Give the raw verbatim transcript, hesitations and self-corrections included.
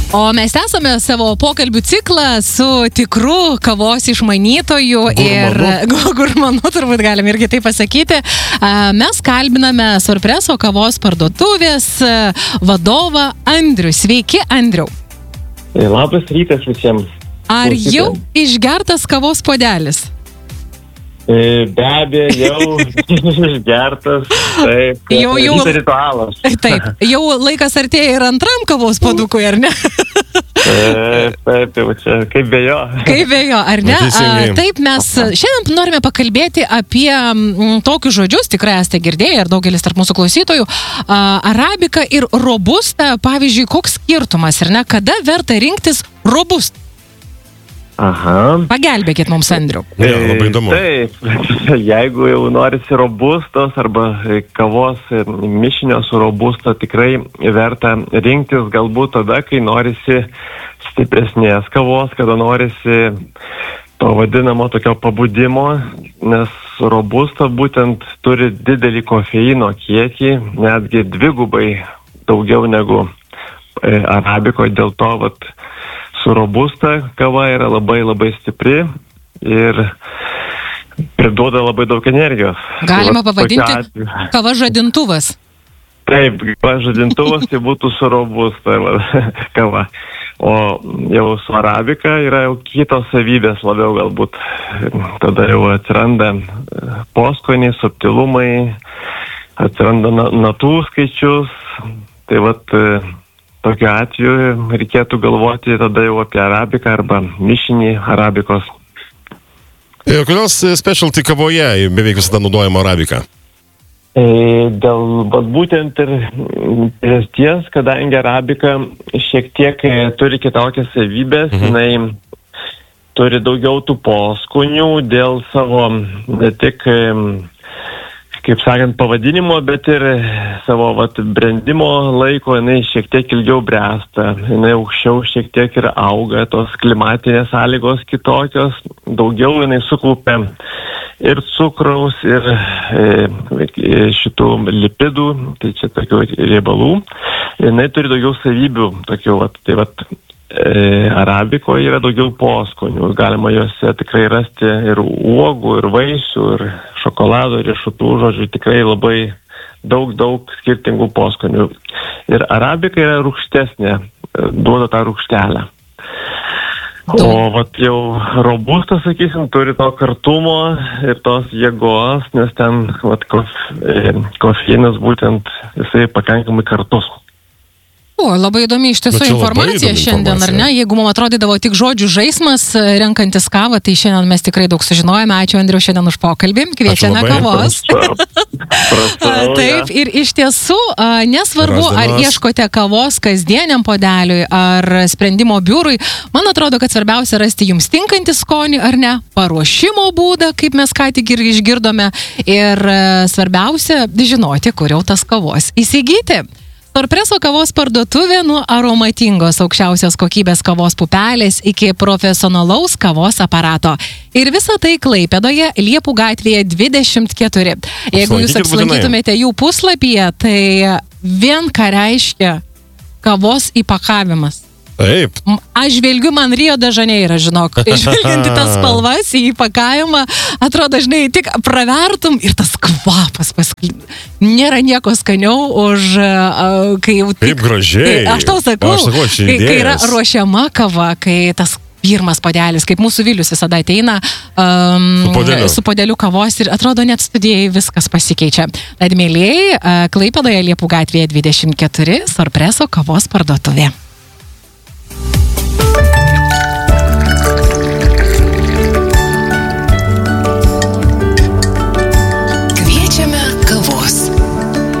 O mes esame savo pokalbių ciklą su tikru kavos išmanytoju ir gurmanu, turbūt galim irgi tai pasakyti. Mes kalbiname Sorpreso kavos parduotuvės vadovą Andrių. Sveiki, Andriau. Labas rytas visiems. Ar jau išgertas kavos puodelis? Be abejo, jau išgertas, taip, jau, jau, ritualas. Taip, jau laikas artėja ir antram kavos puodukui, ar ne? Taip, taip, jau čia, kaip be jo. Kaip be jo, ar ne? A, taip, mes šiandien norime pakalbėti apie m, tokius žodžius, tikrai esate girdėję ir daugelis tarp mūsų klausytojų. A, arabika ir robusta, pavyzdžiui, koks skirtumas, ar ne? Kada verta rinktis robustą? Aha. Pagelbėkit mums, Andriu. Ja, labai įdomu. Taip, jeigu jau norisi robustos arba kavos mišinio su robusta, tikrai verta rinktis galbūt tada, kai norisi stipresnės kavos, kada norisi to vadinamo tokio pabudimo, nes robusta būtent turi didelį kofeino kiekį, netgi dvigubai daugiau negu arabiko, dėl to vat su robusta kava yra labai labai stipri ir priduoda labai daug energijos. Galima tai pavadinti kava žadintuvas. Taip, kava žadintuvas tai būtų su robusta kava. O jau su arabika yra jau kitos savybės labiau galbūt. Tada jau atsiranda poskoniai, subtilumai, atsiranda natų skaičius. Tai vat tokiu atveju reikėtų galvoti tada jau apie arabiką arba mišinį arabikos. Ir kodėl specialty kavoje beveik visada naudojama arabika? E, dėl būtent ir priežasties, kadangi arabika šiek tiek turi kitokias savybės, mhm. jinai turi daugiau tų poskonių dėl savo ne tik, kaip sakant, pavadinimo, bet ir savo vat, brendimo laiko, jinai šiek tiek ilgiau bręsta, jinai aukščiau šiek tiek ir auga, tos klimatinės sąlygos kitokios, daugiau jinai sukaupia ir cukraus, ir e, šitų lipidų, tai čia tokių riebalų, jinai turi daugiau savybių, tokių, vat, tai vat, e, arabikoje yra daugiau poskonių, galima juose tikrai rasti ir uogų, ir vaisių, ir šokolado, ir riešutų, žodžiu, tikrai labai daug, daug skirtingų poskonių. Ir arabika yra rūgštesnė, duoda tą rūgštelę. O vat jau robustas, sakysim, turi to kartumo ir tos jėgos, nes ten vat, kof, kofeinas būtent jisai pakankamai kartus. O, labai įdomi iš tiesų informacija šiandien, ar ne? Jeigu mums atrodydavo tik žodžių žaismas, renkantis kavą, tai šiandien mes tikrai daug sužinojame. Ačiū, Andriu, šiandien už pokalbį. Kviečiame kavos. Taip, ir iš tiesų, nesvarbu, ar ieškote kavos kasdieniam podeliui, ar sprendimo biurui, man atrodo, kad svarbiausia rasti jums tinkantį skonį, ar ne, paruošimo būdą, kaip mes ką tik ir išgirdome, ir svarbiausia, žinoti, kur jau tas kavos įsigyti. Sorpreso kavos parduotuvė nuo aromatingos aukščiausios kokybės kavos pupelės iki profesionalaus kavos aparato. Ir visa tai Klaipėdoje, Liepų gatvėje dvidešimt keturi. Jeigu jūs apsilankytumėte jų puslapyje, tai vien ką reiškia kavos įpakavimas. Taip. Aš žvelgiu, man Rio de Janeiro, žinok, žvelgiant į tas spalvas, į įpakavimą, atrodo, žinai, tik pravertum ir tas kvapas pasklido. Nėra nieko skaniau už, uh, kai jau tik... Taip gražiai. Kai, aš tau sakau, aš sakau kai, kai yra ruošiama kava, kai tas pirmas podelis, kaip mūsų Vilius visada ateina um, su, podeliu. su podeliu kavos ir atrodo net studijai viskas pasikeičia. Tad, mėlėjai, uh, Klaipėdoje Liepų gatvėje dvidešimt keturi, Sorpreso kavos parduotuvė.